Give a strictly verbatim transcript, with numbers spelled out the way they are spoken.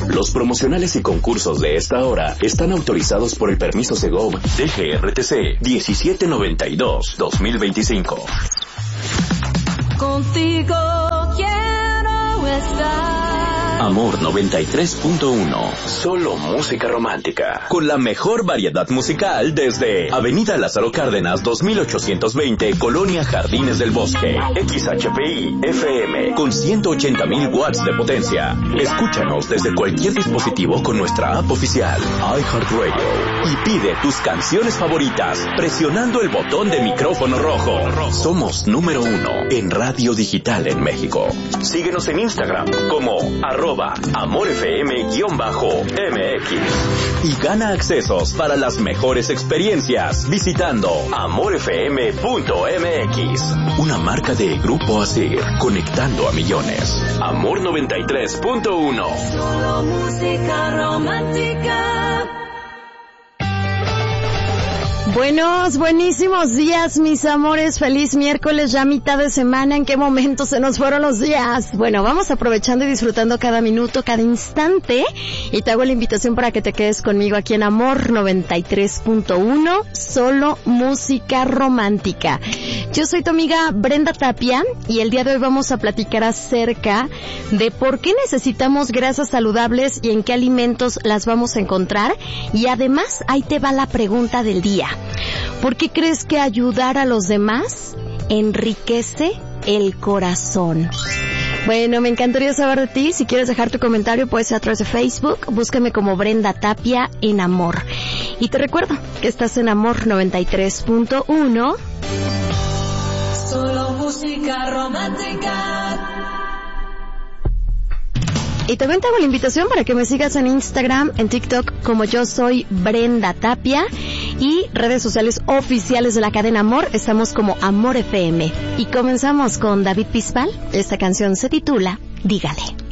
Los promocionales y concursos de esta hora están autorizados por el permiso Segov D G R T C diecisiete noventa y dos dos mil veinticinco. Contigo quiero estar. Amor noventa y tres punto uno. Solo música romántica. Con la mejor variedad musical desde Avenida Lázaro Cárdenas dos mil ochocientos veinte, Colonia Jardines del Bosque. X H P I F M con ciento ochenta mil watts de potencia. Escúchanos desde cualquier dispositivo con nuestra app oficial iHeartRadio y pide tus canciones favoritas presionando el botón de micrófono rojo. Somos número uno en radio digital en México. Síguenos en Instagram como arroba amorfm-M X y gana accesos para las mejores experiencias visitando amorfm punto M X, una marca de Grupo Asir, conectando a millones. Amor noventa y tres punto uno. Solo música romántica. Buenos, buenísimos días, mis amores. Feliz miércoles, ya mitad de semana. ¿En qué momento se nos fueron los días? Bueno, vamos aprovechando y disfrutando cada minuto, cada instante. Y te hago la invitación para que te quedes conmigo aquí en Amor noventa y tres punto uno, solo música romántica. Yo soy tu amiga Brenda Tapia y el día de hoy vamos a platicar acerca de por qué necesitamos grasas saludables y en qué alimentos las vamos a encontrar. Y además, ahí te va la pregunta del día. ¿Por qué crees que ayudar a los demás enriquece el corazón? Bueno, me encantaría saber de ti. Si quieres dejar tu comentario, puede ser a través de Facebook. Búscame como Brenda Tapia en Amor. Y te recuerdo que estás en Amor noventa y tres punto uno. Solo música romántica. Y también te hago la invitación para que me sigas en Instagram, en TikTok, como yo soy Brenda Tapia, y redes sociales oficiales de la cadena Amor, estamos como Amor F M. Y comenzamos con David Bisbal. Esta canción se titula Dígale.